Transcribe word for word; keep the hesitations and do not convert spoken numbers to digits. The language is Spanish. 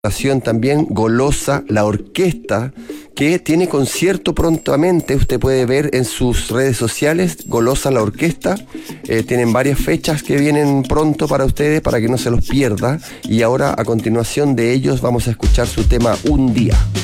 También Golosa, la orquesta, que tiene concierto prontamente. Usted puede ver en sus redes sociales Golosa, la orquesta. Eh, tienen varias fechas que vienen pronto para ustedes, para que no se los pierda. Y ahora, a continuación de ellos, vamos a escuchar su tema Un Día.